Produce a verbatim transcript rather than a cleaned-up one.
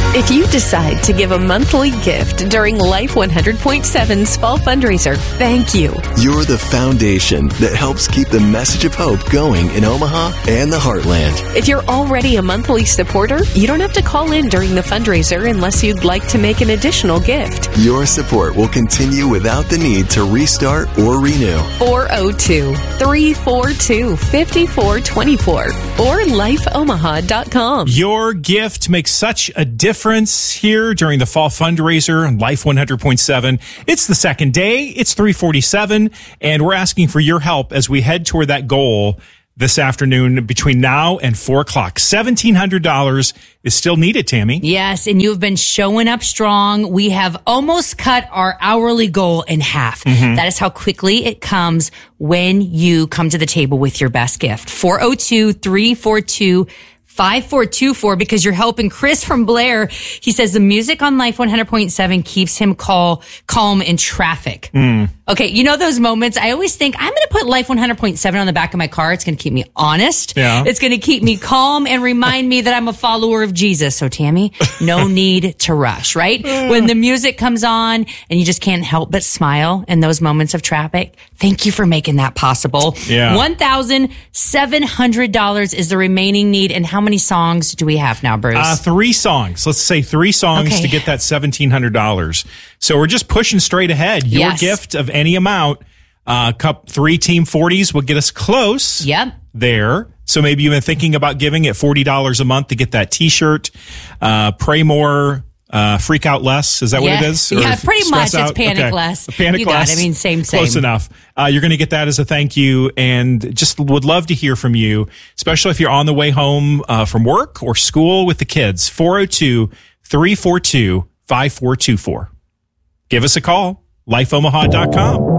If you decide to give a monthly gift during Life one hundred point seven's Fall Fundraiser, thank you. You're the foundation that helps keep the message of hope going in Omaha and the Heartland. If you're already a monthly supporter, you don't have to call in during the fundraiser unless you'd like to make an additional gift. Your support will continue without the need to restart or renew. four oh two, three four two, five four two four or life omaha dot com. Your gift makes such a difference here during the fall fundraiser on Life one hundred point seven. It's the second day. It's three forty-seven, and we're asking for your help as we head toward that goal this afternoon between now and four o'clock. seventeen hundred dollars is still needed, Tammy. Yes, and you've been showing up strong. We have almost cut our hourly goal in half. Mm-hmm. That is how quickly it comes when you come to the table with your best gift. four oh two, three four two, five four two four, because you're helping Chris from Blair. He says the music on Life one hundred point seven keeps him call, calm in traffic. Mm. Okay, you know those moments? I always think, I'm going to put Life one hundred point seven on the back of my car. It's going to keep me honest. Yeah. It's going to keep me calm and remind me that I'm a follower of Jesus. So, Tammy, no need to rush, right? When the music comes on and you just can't help but smile in those moments of traffic, thank you for making that possible. Yeah. one thousand seven hundred dollars is the remaining need. And how many songs do we have now, Bruce? Uh, three songs. Let's say three songs Okay. to get that seventeen hundred dollars. So we're just pushing straight ahead. Your Yes. gift of any amount, uh, cup three Team forties will get us close Yep. there. So maybe you've been thinking about giving at forty dollars a month to get that T-shirt. Uh, pray more, uh, freak out less. Is that Yeah. what it is? Yeah, Or pretty stress much. It's out? panic Okay. less. Panic You got less. it. I mean, same, same. Close enough. Uh, you're going to get that as a thank you, and just would love to hear from you, especially if you're on the way home uh, from work or school with the kids. four oh two, three four two, five four two four. Give us a call. life omaha dot com.